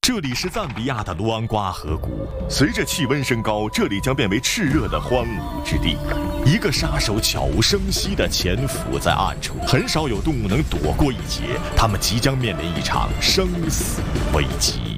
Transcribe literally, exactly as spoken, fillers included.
这里是赞比亚的卢昂瓜河谷，随着气温升高，这里将变为炽热的荒芜之地。一个杀手悄无声息地潜伏在暗处，很少有动物能躲过一劫，它们即将面临一场生死危机。